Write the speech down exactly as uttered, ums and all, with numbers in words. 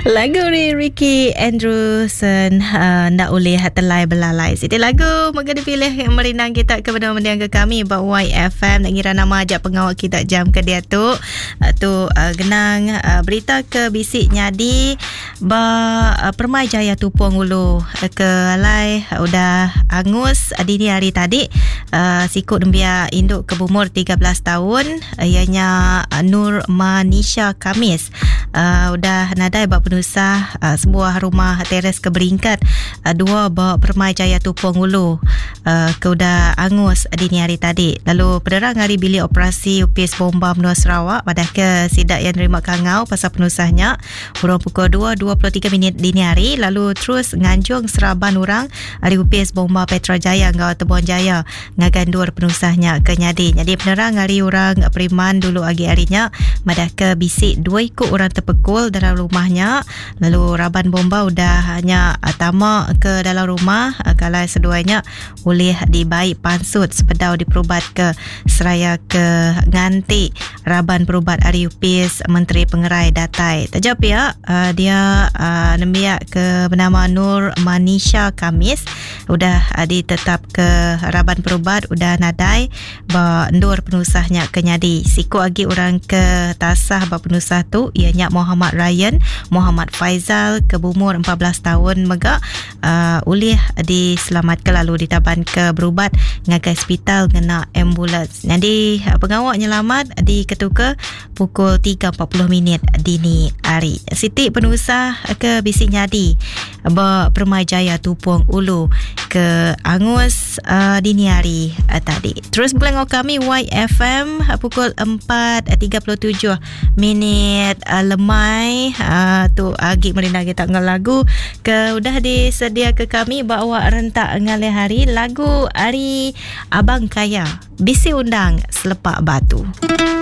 Lagu ni Ricky Andrewson, uh, nak boleh terlai belalai. Siti lagu maka dipilih yang merinang kita kepada mendiang ke kami Bak Y F M. Nak ngira nama ajak pengawal kita jam ke dia tu uh, tu uh, genang uh, berita ke bisik nyadi ba uh, Permai Jaya Tupuang Ulu uh, ke alai uh, udah angus uh, dini hari tadi uh, sikut dembia induk ke umur tiga belas tahun uh, ianya uh, Nur Manisha Kamis uh, udah nadai bak penusah uh, sebuah rumah teres keberingkat uh, dua bak Permai Jaya Tupuang Ulu uh, ke udah angus uh, dini hari tadi. Lalu pederang hari bilik operasi U P S Bomba Menua Sarawak pada ke sidak yang nerima kangau pasal penusahnya urang pukul dua dua puluh tiga minit dini hari. Lalu terus nganjung seraban orang hari U P S Bomba Petra Jaya ngau Tebuan Jaya ngagandur penusahnya ke nyadi. Jadi penerang hari orang Periman dulu agi harinya madah ke bisik dua ikut orang terpekul dalam rumahnya. Lalu raban bomba udah hanya tama ke dalam rumah kalau seduanya boleh dibaik pansut sepedau diperubat ke seraya ke nganti raban perubat hari U P S Menteri Pengerai Datai. Tajap ya uh, dia uh, nembiak ke bernama Nur Manisha Kamis udah uh, ditetap ke raban perubat udah nadai ba ndur penusahnya ke nyadi. Siku agi orang ke tasah ba penusah tu ianya Muhammad Ryan Muhammad Faizal ke umur empat belas tahun mega uh, ulih diselamatkan lalu ditaban ke berubat ngagai hospital ngena ambulans. Jadi pengawal nyelamat di ketuka pukul tiga empat puluh minit dini hari. Siti penusah ke bisik nyadi ba Permai Jaya Tupuang Ulu ke angus uh, dini hari uh, tadi. Terus belengok kami Y F M uh, pukul empat tiga puluh tujuh minit uh, lemai uh, tu agi merina kita ngel lagu ke udah disedia ke kami bawa rentak ngalih hari lagu hari Abang Kaya Bisi Undang Selepak Batu.